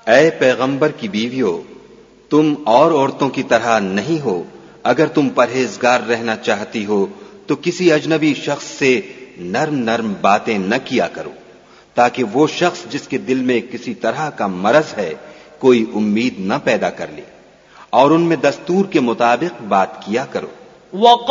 ऐ पैगंबर की बीवियों, तुम और औरतों की तरह नहीं हो। अगर तुम परहेजगार रहना चाहती हो तो किसी अजनबी शख्स से नर्म नर्म बातें न किया करो, ताकि वो शख्स जिसके दिल में किसी तरह का मरज है कोई उम्मीद न पैदा कर ले, और उनमें दस्तूर के मुताबिक बात किया करो।